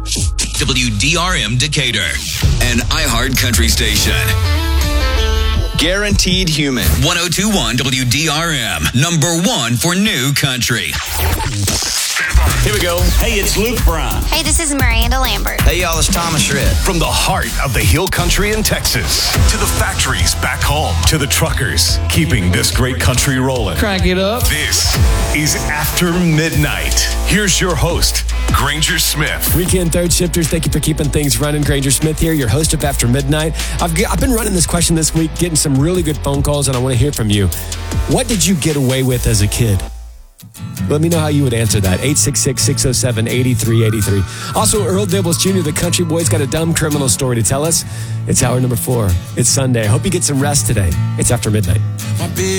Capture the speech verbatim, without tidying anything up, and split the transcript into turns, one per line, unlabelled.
W D R M Decatur, an iHeart country station.
Guaranteed Human.
one oh two point one W D R M, number one for new country.
Here we go. Hey, it's Luke Bryan.
Hey, this is Miranda Lambert.
Hey, y'all, it's Thomas Rhett.
From the heart of the hill country in Texas to the factories back home to the truckers keeping this great country rolling.
Crank it up.
This is After Midnight. Here's your host, Granger Smith.
Weekend third shifters, thank you for keeping things running. Granger Smith here, your host of After Midnight. I've, I've been running this question this week, getting some really good phone calls, and I want to hear from you. What did you get away with as a kid? Let me know how you would answer that. eight six six, six oh seven, eight three eight three. Also, Earl Dibbles Junior, the country boy's got a dumb criminal story to tell us. It's hour number four. It's Sunday. I hope you get some rest today. It's After Midnight.